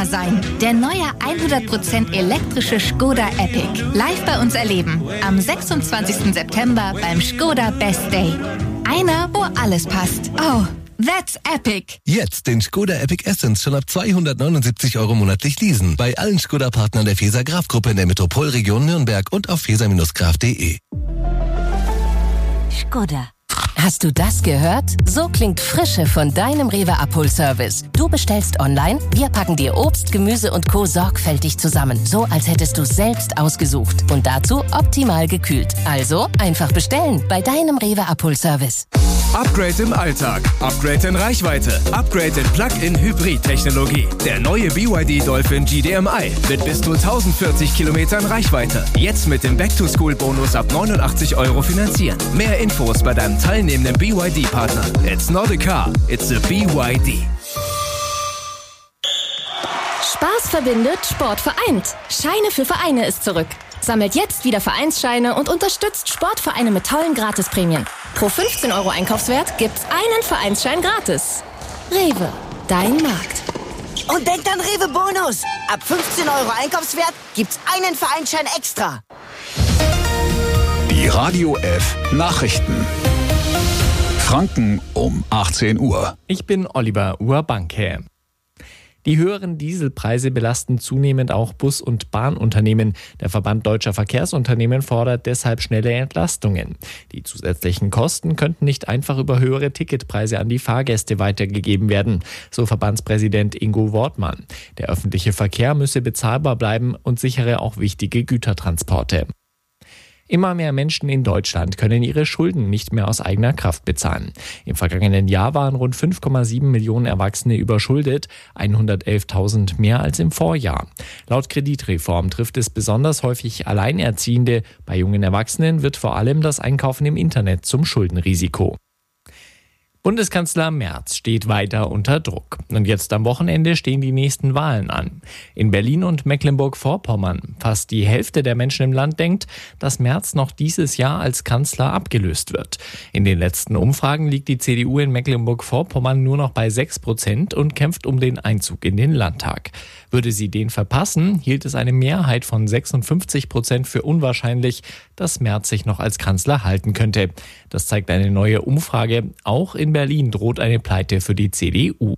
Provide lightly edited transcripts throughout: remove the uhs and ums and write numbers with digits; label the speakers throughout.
Speaker 1: Gewinner sein. Der neue 100% elektrische Skoda Epic. Live bei uns erleben. Am 26. September beim Skoda Best Day. Einer, wo alles passt. Oh, that's epic.
Speaker 2: Jetzt den Skoda Epic Essence schon ab 279 € monatlich leasen. Bei allen Skoda-Partnern der Feser Graf Gruppe in der Metropolregion Nürnberg und auf feser-graf.de.
Speaker 3: Skoda. Hast du das gehört? So klingt Frische von deinem Rewe-Abholservice. Du bestellst online, wir packen dir Obst, Gemüse und Co. sorgfältig zusammen. So, als hättest du es selbst ausgesucht. Und dazu optimal gekühlt. Also einfach bestellen bei deinem Rewe-Abholservice.
Speaker 4: Upgrade im Alltag, Upgrade in Reichweite, Upgrade in Plug-in-Hybrid-Technologie. Der neue BYD Dolphin GDMI mit bis zu 1040 Kilometern Reichweite. Jetzt mit dem Back-to-School-Bonus ab 89 € finanzieren. Mehr Infos bei deinem teilnehmenden BYD-Partner. It's not a car, it's a BYD.
Speaker 5: Spaß verbindet, Sport vereint. Scheine für Vereine ist zurück. Sammelt jetzt wieder Vereinsscheine und unterstützt Sportvereine mit tollen Gratisprämien. Pro 15 € Einkaufswert gibt's einen Vereinsschein gratis. Rewe, dein Markt.
Speaker 6: Und denkt an Rewe Bonus. Ab 15 € Einkaufswert gibt's einen Vereinsschein extra.
Speaker 7: Die Radio F Nachrichten. Franken um 18 Uhr.
Speaker 8: Ich bin Oliver Urbanke. Die höheren Dieselpreise belasten zunehmend auch Bus- und Bahnunternehmen. Der Verband Deutscher Verkehrsunternehmen fordert deshalb schnelle Entlastungen. Die zusätzlichen Kosten könnten nicht einfach über höhere Ticketpreise an die Fahrgäste weitergegeben werden, so Verbandspräsident Ingo Wortmann. Der öffentliche Verkehr müsse bezahlbar bleiben und sichere auch wichtige Gütertransporte. Immer mehr Menschen in Deutschland können ihre Schulden nicht mehr aus eigener Kraft bezahlen. Im vergangenen Jahr waren rund 5,7 Millionen Erwachsene überschuldet, 111.000 mehr als im Vorjahr. Laut Kreditreform trifft es besonders häufig Alleinerziehende. Bei jungen Erwachsenen wird vor allem das Einkaufen im Internet zum Schuldenrisiko. Bundeskanzler Merz steht weiter unter Druck. Und jetzt am Wochenende stehen die nächsten Wahlen an. In Berlin und Mecklenburg-Vorpommern. Fast die Hälfte der Menschen im Land denkt, dass Merz noch dieses Jahr als Kanzler abgelöst wird. In den letzten Umfragen liegt die CDU in Mecklenburg-Vorpommern nur noch bei 6% und kämpft um den Einzug in den Landtag. Würde sie den verpassen, hielt es eine Mehrheit von 56% für unwahrscheinlich, dass Merz sich noch als Kanzler halten könnte. Das zeigt eine neue Umfrage. Auch in Berlin droht eine Pleite für die CDU.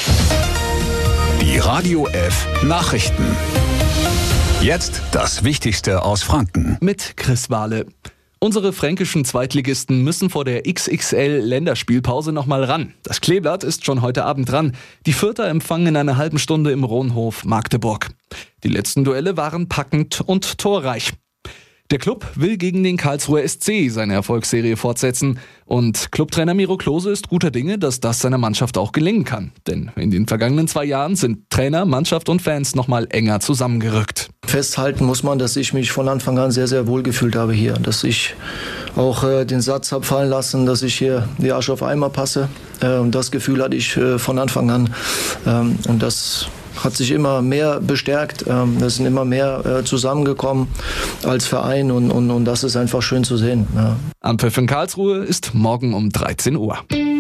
Speaker 7: Die Radio F Nachrichten. Jetzt das Wichtigste aus Franken.
Speaker 9: Mit Chris Wahle. Unsere fränkischen Zweitligisten müssen vor der XXL-Länderspielpause nochmal ran. Das Kleeblatt ist schon heute Abend dran. Die Fürther empfangen in einer halben Stunde im Rohnhof Magdeburg. Die letzten Duelle waren packend und torreich. Der Club will gegen den Karlsruher SC seine Erfolgsserie fortsetzen. Und Clubtrainer Miro Klose ist guter Dinge, dass das seiner Mannschaft auch gelingen kann. Denn in den vergangenen 2 Jahren sind Trainer, Mannschaft und Fans nochmal enger zusammengerückt.
Speaker 10: Festhalten muss man, dass ich mich von Anfang an sehr, sehr wohl gefühlt habe hier. Dass ich auch den Satz habe fallen lassen, dass ich hier die Asche auf Eimer passe. Das Gefühl hatte ich von Anfang an. Und das hat sich immer mehr bestärkt. Wir sind immer mehr zusammengekommen als Verein und das ist einfach schön zu sehen. Ja.
Speaker 9: Anpfiff in Karlsruhe ist morgen um 13 Uhr.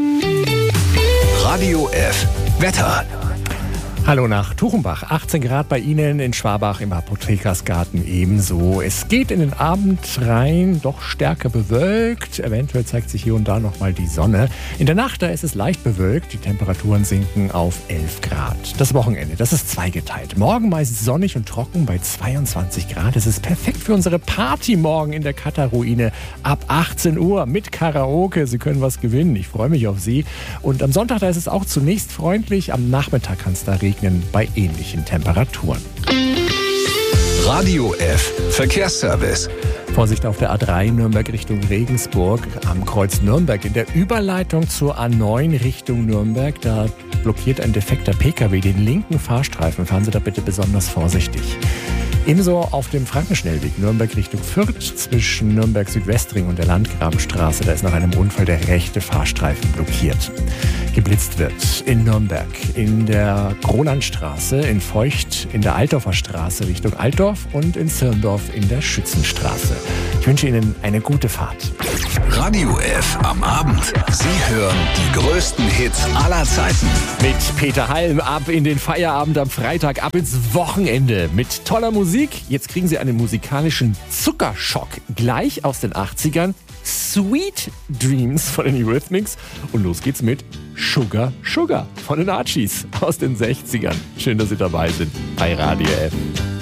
Speaker 7: Radio F Wetter.
Speaker 8: Hallo nach Tuchenbach. 18 Grad bei Ihnen, in Schwabach im Apothekersgarten ebenso. Es geht in den Abend rein, doch stärker bewölkt. Eventuell zeigt sich hier und da nochmal die Sonne. In der Nacht, da ist es leicht bewölkt. Die Temperaturen sinken auf 11 Grad. Das Wochenende, das ist zweigeteilt. Morgen meist sonnig und trocken bei 22 Grad. Es ist perfekt für unsere Party morgen in der Katar-Ruine ab 18 Uhr mit Karaoke. Sie können was gewinnen. Ich freue mich auf Sie. Und am Sonntag, da ist es auch zunächst freundlich. Am Nachmittag kann es da regnen bei ähnlichen Temperaturen.
Speaker 7: Radio F Verkehrsservice.
Speaker 8: Vorsicht auf der A3 Nürnberg Richtung Regensburg am Kreuz Nürnberg. In der Überleitung zur A9 Richtung Nürnberg, da blockiert ein defekter Pkw den linken Fahrstreifen. Fahren Sie da bitte besonders vorsichtig. Ebenso auf dem Frankenschnellweg Nürnberg Richtung Fürth zwischen Nürnberg Südwestring und der Landgrabenstraße. Da ist nach einem Unfall der rechte Fahrstreifen blockiert. Geblitzt wird in Nürnberg, in der Grolandstraße, in Feucht, in der Altdorfer Straße Richtung Altdorf und in Zirndorf in der Schützenstraße. Ich wünsche Ihnen eine gute Fahrt.
Speaker 7: Radio F am Abend. Sie hören die größten Hits aller Zeiten.
Speaker 8: Mit Peter Halm ab in den Feierabend am Freitag, ab ins Wochenende. Mit toller Musik. Jetzt kriegen Sie einen musikalischen Zuckerschock. Gleich aus den 80ern. Sweet Dreams von den Eurythmics. Und los geht's mit Sugar Sugar von den Archies aus den 60ern. Schön, dass Sie dabei sind bei Radio F.